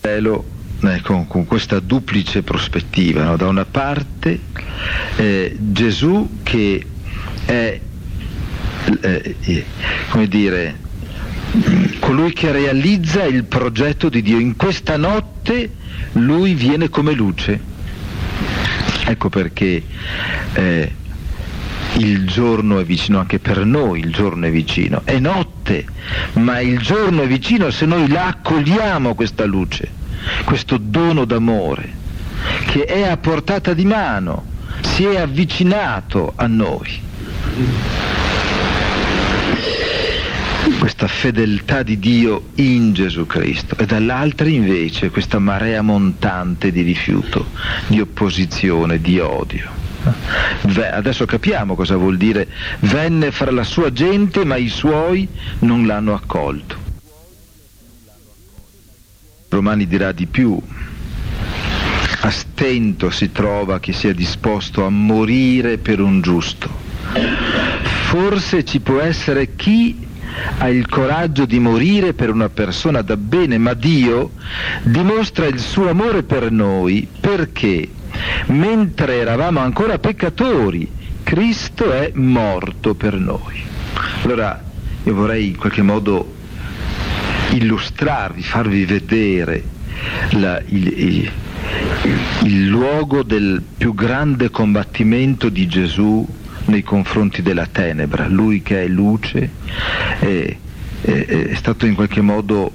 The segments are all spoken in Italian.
con questa duplice prospettiva, no? Da una parte Gesù che è come dire, colui che realizza il progetto di Dio. In questa notte lui viene come luce. Ecco perché il giorno è vicino anche per noi, il giorno è vicino. È notte, ma il giorno è vicino se noi la accogliamo questa luce, questo dono d'amore che è a portata di mano, si è avvicinato a noi. Questa fedeltà di Dio in Gesù Cristo, e dall'altra invece questa marea montante di rifiuto, di opposizione, di odio. Adesso capiamo cosa vuol dire: venne fra la sua gente ma i suoi non l'hanno accolto. Romani dirà di più: a stento si trova chi sia disposto a morire per un giusto. Forse ci può essere chi ha il coraggio di morire per una persona da bene, ma Dio dimostra il suo amore per noi perché mentre eravamo ancora peccatori Cristo è morto per noi. Allora io vorrei in qualche modo illustrarvi, farvi vedere il luogo del più grande combattimento di Gesù nei confronti della tenebra. Lui che è luce è stato in qualche modo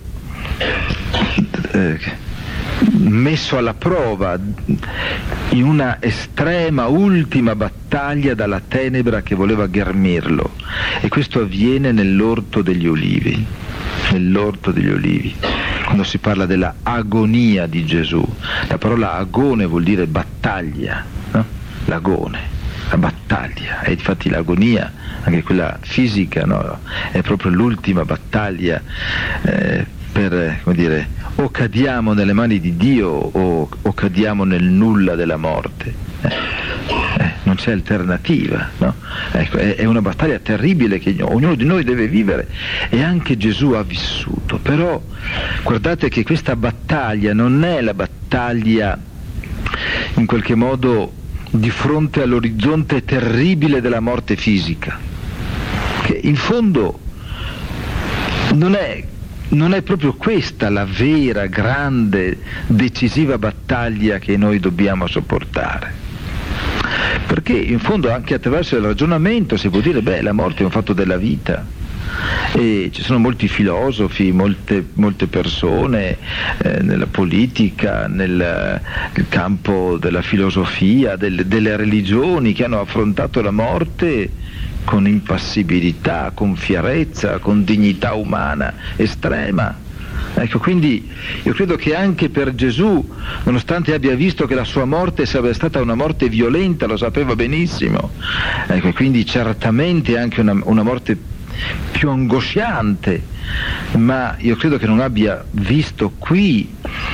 messo alla prova in una estrema ultima battaglia dalla tenebra che voleva ghermirlo, e questo avviene nell'orto degli Ulivi. Nell'orto degli Ulivi, quando si parla della agonia di Gesù, la parola agone vuol dire battaglia, no? L'agone, la battaglia, e infatti l'agonia, anche quella fisica, no? È proprio l'ultima battaglia per, come dire, o cadiamo nelle mani di Dio o cadiamo nel nulla della morte. Non c'è alternativa, no? Ecco, è una battaglia terribile che ognuno di noi deve vivere, e anche Gesù ha vissuto. Però guardate che questa battaglia non è la battaglia in qualche modo di fronte all'orizzonte terribile della morte fisica, che in fondo non è proprio questa la vera, grande, decisiva battaglia che noi dobbiamo sopportare. Perché in fondo anche attraverso il ragionamento si può dire, la morte è un fatto della vita, e ci sono molti filosofi, molte persone nella politica, nel campo della filosofia, delle religioni, che hanno affrontato la morte con impassibilità, con fierezza, con dignità umana estrema. Ecco, quindi io credo che anche per Gesù, nonostante abbia visto che la sua morte sarebbe stata una morte violenta, lo sapeva benissimo, ecco, quindi certamente anche una morte più angosciante, ma io credo che non abbia visto qui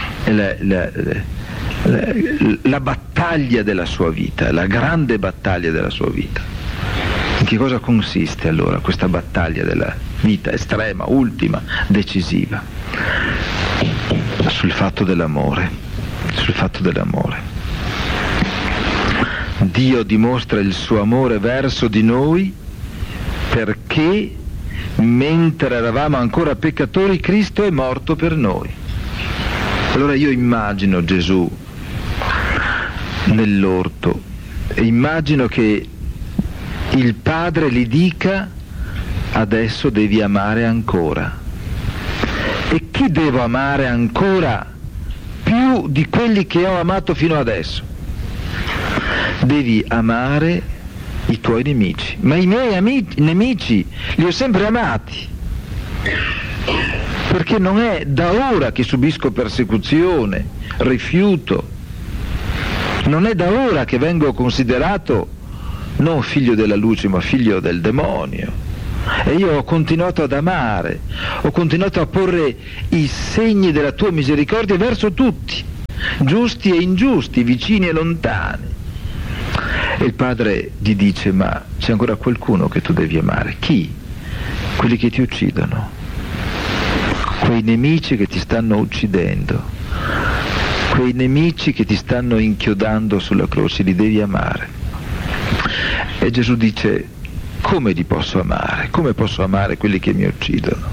la battaglia della sua vita, la grande battaglia della sua vita. In che cosa consiste allora questa battaglia della vita estrema, ultima, decisiva? Sul fatto dell'amore, sul fatto dell'amore. Dio dimostra il suo amore verso di noi perché mentre eravamo ancora peccatori Cristo è morto per noi. Allora io immagino Gesù nell'orto e immagino che il Padre gli dica: adesso devi amare ancora. E chi devo amare ancora più di quelli che ho amato fino adesso? Devi amare i tuoi nemici. Ma i miei nemici li ho sempre amati, perché non è da ora che subisco persecuzione, rifiuto, non è da ora che vengo considerato non figlio della luce ma figlio del demonio. E io ho continuato ad amare, ho continuato a porre i segni della tua misericordia verso tutti, giusti e ingiusti, vicini e lontani. E il Padre gli dice: ma c'è ancora qualcuno che tu devi amare. Chi? Quelli che ti uccidono. quei nemici che ti stanno uccidendo, quei nemici che ti stanno inchiodando sulla croce, li devi amare. E Gesù dice: come li posso amare? Come posso amare quelli che mi uccidono?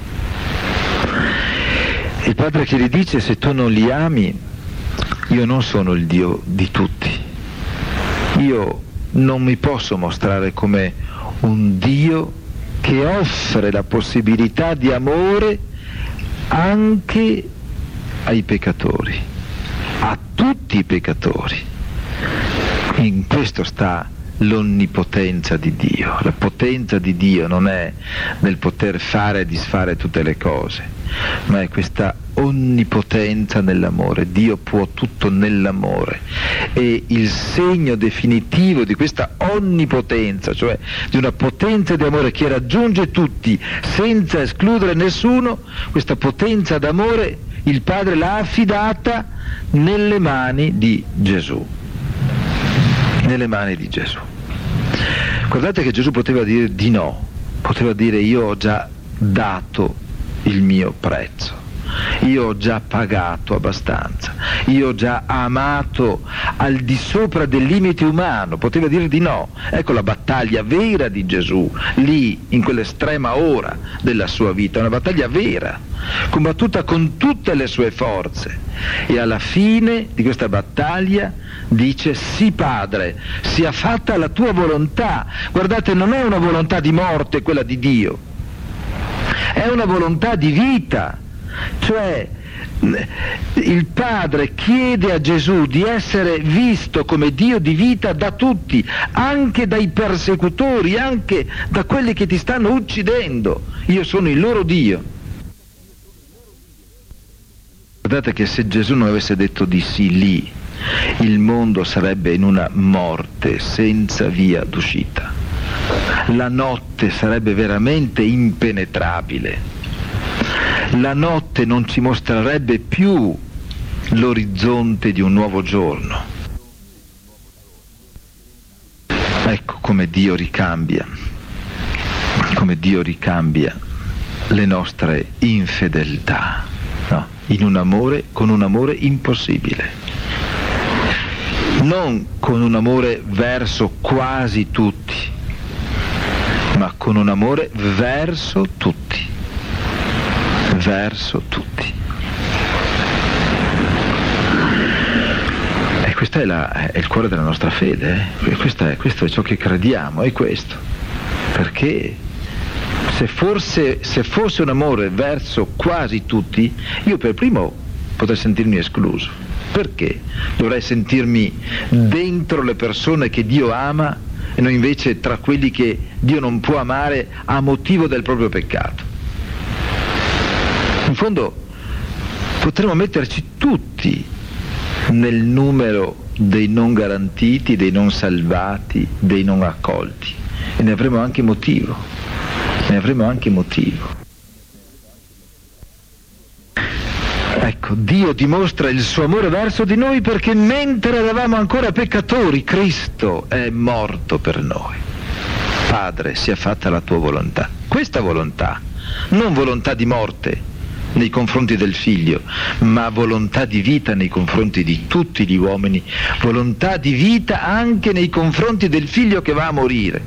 Il Padre che gli dice: se tu non li ami, io non sono il Dio di tutti, io non mi posso mostrare come un Dio che offre la possibilità di amore anche ai peccatori, a tutti i peccatori. In questo sta l'onnipotenza di Dio. La potenza di Dio non è nel poter fare e disfare tutte le cose, ma è questa onnipotenza nell'amore. Dio può tutto nell'amore, e il segno definitivo di questa onnipotenza, cioè di una potenza di amore che raggiunge tutti senza escludere nessuno, questa potenza d'amore il Padre l'ha affidata nelle mani di Gesù. Nelle mani di Gesù. Guardate che Gesù poteva dire di no, poteva dire: io ho già dato il mio prezzo, io ho già pagato abbastanza, io ho già amato al di sopra del limite umano, poteva dire di no. Ecco la battaglia vera di Gesù, lì, in quell'estrema ora della sua vita, una battaglia vera, combattuta con tutte le sue forze, e alla fine di questa battaglia dice: sì Padre, sia fatta la tua volontà. Guardate, non è una volontà di morte quella di Dio, è una volontà di vita. Cioè il Padre chiede a Gesù di essere visto come Dio di vita da tutti, anche dai persecutori, anche da quelli che ti stanno uccidendo. Io sono il loro Dio. Guardate che se Gesù non avesse detto di sì lì, il mondo sarebbe in una morte senza via d'uscita. La notte sarebbe veramente impenetrabile. La notte non ci mostrerebbe più l'orizzonte di un nuovo giorno. Ecco come Dio ricambia le nostre infedeltà, no? In un amore, con un amore impossibile. Non con un amore verso quasi tutti, ma con un amore verso tutti. Verso tutti. E questo è il cuore della nostra fede, questo è ciò che crediamo, è questo. Perché se fosse un amore verso quasi tutti, io per primo potrei sentirmi escluso. Perché dovrei sentirmi dentro le persone che Dio ama e non invece tra quelli che Dio non può amare a motivo del proprio peccato? In fondo potremmo metterci tutti nel numero dei non garantiti, dei non salvati, dei non accolti, e ne avremo anche motivo. Ecco, Dio dimostra il suo amore verso di noi perché mentre eravamo ancora peccatori, Cristo è morto per noi. Padre, sia fatta la tua volontà. Questa volontà, non volontà di morte nei confronti del figlio, ma volontà di vita nei confronti di tutti gli uomini, volontà di vita anche nei confronti del figlio che va a morire.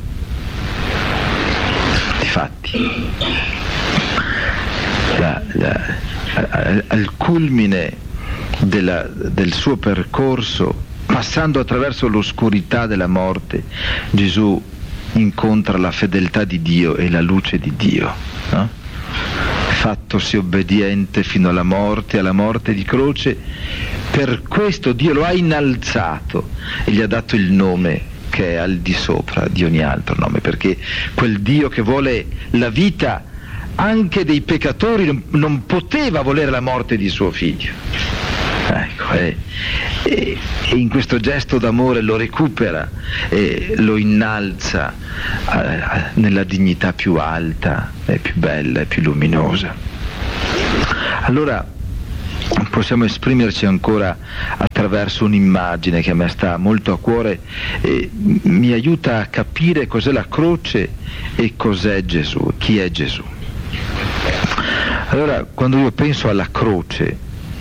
Difatti, al culmine del suo percorso, passando attraverso l'oscurità della morte, Gesù incontra la fedeltà di Dio e la luce di Dio, no? Fattosi obbediente fino alla morte di croce, per questo Dio lo ha innalzato e gli ha dato il nome che è al di sopra di ogni altro nome, perché quel Dio che vuole la vita anche dei peccatori non poteva volere la morte di suo figlio. Ecco, e in questo gesto d'amore lo recupera e lo innalza nella dignità più alta, e più bella e più luminosa. Allora possiamo esprimerci ancora attraverso un'immagine che a me sta molto a cuore e mi aiuta a capire cos'è la croce e cos'è Gesù, chi è Gesù. Allora, quando io penso alla croce,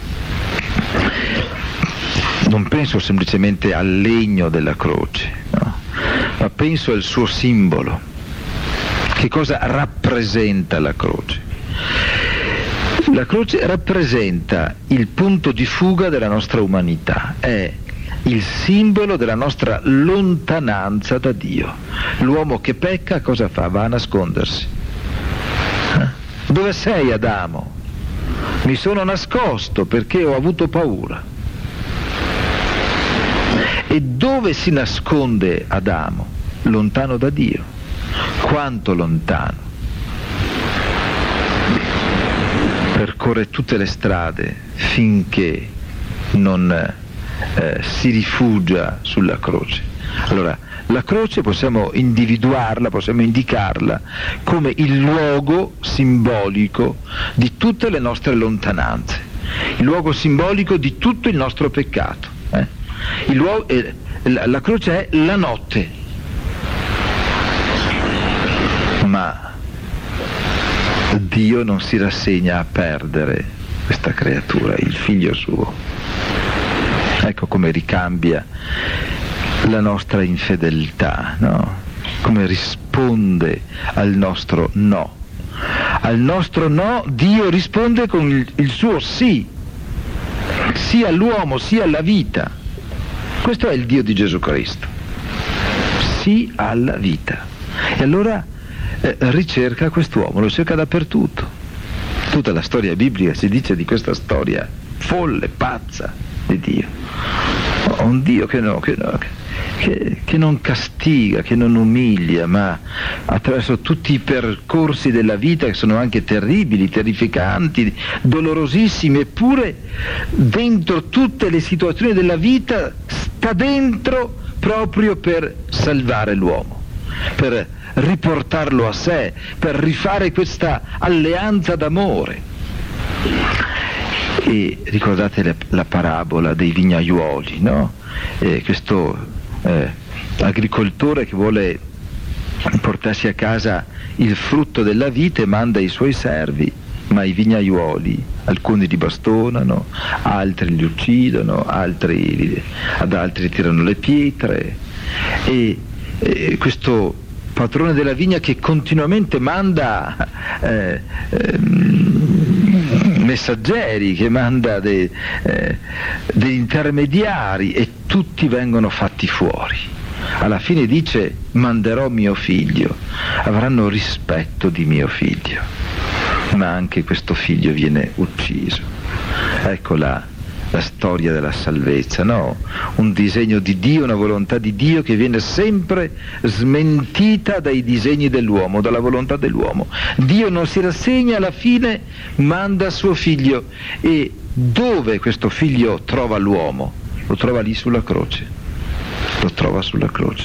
non penso semplicemente al legno della croce, no? Ma penso al suo simbolo. Che cosa rappresenta la croce? La croce rappresenta il punto di fuga della nostra umanità, è il simbolo della nostra lontananza da Dio. L'uomo che pecca cosa fa? Va a nascondersi. Dove sei, Adamo? Mi sono nascosto perché ho avuto paura. E dove si nasconde Adamo? Lontano da Dio. Quanto lontano? Percorre tutte le strade finché non si rifugia sulla croce. Allora, la croce possiamo individuarla, possiamo indicarla come il luogo simbolico di tutte le nostre lontananze, il luogo simbolico di tutto il nostro peccato. La croce è la notte, ma Dio non si rassegna a perdere questa creatura, il figlio suo. Ecco come ricambia la nostra infedeltà, no? Come risponde al nostro no. Al nostro no Dio risponde con il suo sì, sia all'uomo sia alla vita. Questo è il Dio di Gesù Cristo, sì alla vita. E allora ricerca quest'uomo, lo cerca dappertutto. Tutta la storia biblica si dice di questa storia folle, pazza di Dio. Un Dio che non castiga, che non umilia, ma attraverso tutti i percorsi della vita che sono anche terribili, terrificanti, dolorosissimi, eppure dentro tutte le situazioni della vita sta dentro proprio per salvare l'uomo, per riportarlo a sé, per rifare questa alleanza d'amore. E ricordate la parabola dei vignaiuoli, no? Questo agricoltore che vuole portarsi a casa il frutto della vite manda i suoi servi, ma i vignaiuoli alcuni li bastonano, altri li uccidono, ad altri tirano le pietre, e questo padrone della vigna che continuamente manda messaggeri, che manda degli intermediari, e tutti vengono fatti fuori. Alla fine dice: manderò mio figlio, avranno rispetto di mio figlio, ma anche questo figlio viene ucciso. Ecco la storia della salvezza, no? Un disegno di Dio, una volontà di Dio che viene sempre smentita dai disegni dell'uomo, dalla volontà dell'uomo. Dio non si rassegna, alla fine manda suo figlio. E dove questo figlio trova l'uomo? Lo trova lì sulla croce, lo trova sulla croce.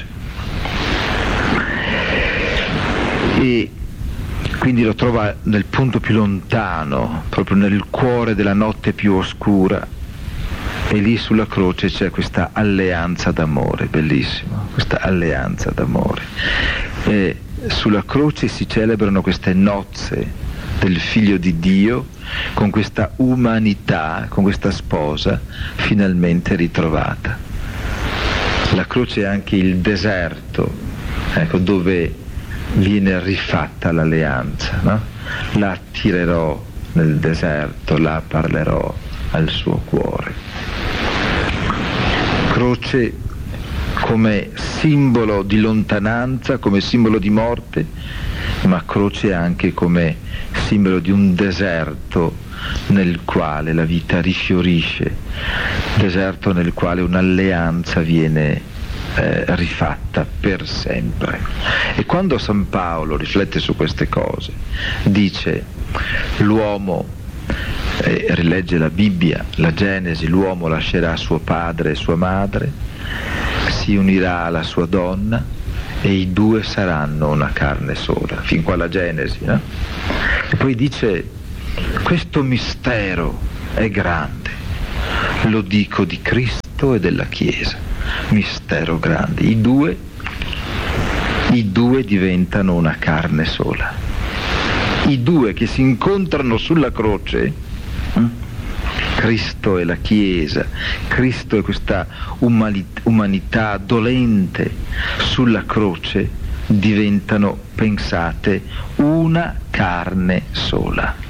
E quindi lo trova nel punto più lontano, proprio nel cuore della notte più oscura. E lì sulla croce c'è questa alleanza d'amore, bellissimo, questa alleanza d'amore. E sulla croce si celebrano queste nozze del Figlio di Dio con questa umanità, con questa sposa finalmente ritrovata. La croce è anche il deserto, ecco, dove viene rifatta l'alleanza, no? La attirerò nel deserto, la parlerò al suo cuore. Croce come simbolo di lontananza, come simbolo di morte, ma croce anche come simbolo di un deserto nel quale la vita rifiorisce, deserto nel quale un'alleanza viene rifatta per sempre. E quando San Paolo riflette su queste cose, dice: l'uomo, rilegge la Bibbia, la Genesi, l'uomo lascerà suo padre e sua madre, si unirà alla sua donna e i due saranno una carne sola. Fin qua la Genesi, no? E poi dice: questo mistero è grande, lo dico di Cristo e della Chiesa, mistero grande, i due diventano una carne sola. I due che si incontrano sulla croce, Cristo e la Chiesa, Cristo e questa umanità dolente sulla croce, diventano, pensate, una carne sola.